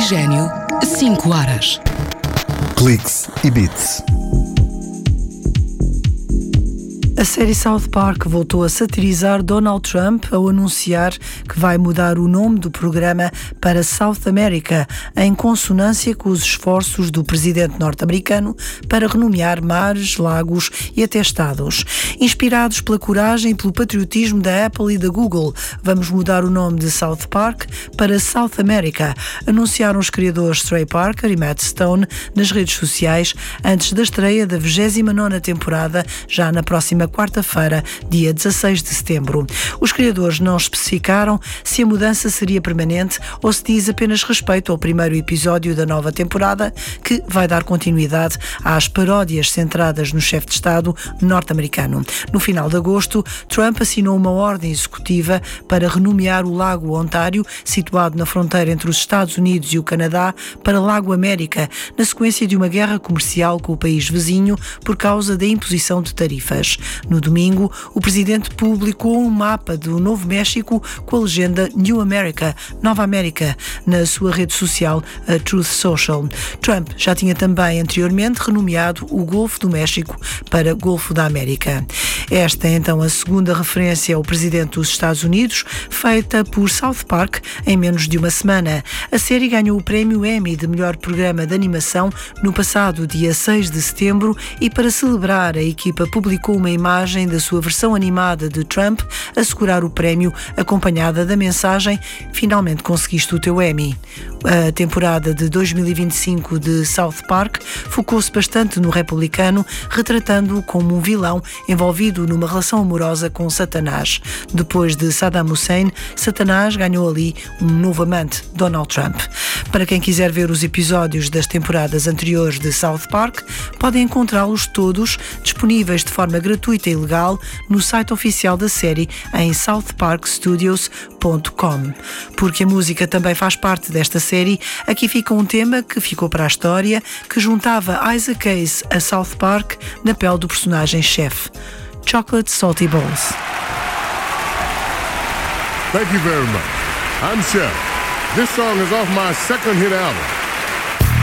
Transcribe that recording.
Oxigênio, 5 horas. Cliques e Bits. A série South Park voltou a satirizar Donald Trump ao anunciar que vai mudar o nome do programa para South America, em consonância com os esforços do presidente norte-americano para renomear mares, lagos e até estados. Inspirados pela coragem e pelo patriotismo da Apple e da Google, vamos mudar o nome de South Park para South America, anunciaram os criadores Trey Parker e Matt Stone nas redes sociais antes da estreia da 29ª temporada, já na próxima quarta-feira, dia 16 de setembro. Os criadores não especificaram se a mudança seria permanente ou se diz apenas respeito ao primeiro episódio da nova temporada, que vai dar continuidade às paródias centradas no chefe de Estado norte-americano. No final de agosto, Trump assinou uma ordem executiva para renomear o Lago Ontário, situado na fronteira entre os Estados Unidos e o Canadá, para Lago América, na sequência de uma guerra comercial com o país vizinho por causa da imposição de tarifas. No domingo, o presidente publicou um mapa do Novo México com a legenda New America, Nova América, na sua rede social, a Truth Social. Trump já tinha também anteriormente renomeado o Golfo do México para Golfo da América. Esta é então a segunda referência ao presidente dos Estados Unidos, feita por South Park em menos de uma semana. A série ganhou o prémio Emmy de melhor programa de animação no passado dia 6 de setembro e, para celebrar, a equipa publicou uma imagem da sua versão animada de Trump a segurar o prémio, acompanhada da mensagem "Finalmente conseguiste o teu Emmy". A temporada de 2025 de South Park focou-se bastante no republicano, retratando-o como um vilão envolvido numa relação amorosa com Satanás. Depois de Saddam Hussein, Satanás ganhou ali um novo amante, Donald Trump. Para quem quiser ver os episódios das temporadas anteriores de South Park, podem encontrá-los todos disponíveis de forma gratuita e legal no site oficial da série em southparkstudios.com. Porque a música também faz parte desta série, aqui fica um tema que ficou para a história, que juntava Isaac Hayes a South Park na pele do personagem-chefe. Chocolate Salty Balls. Thank you very much. I'm Chef. This song is off my second hit album,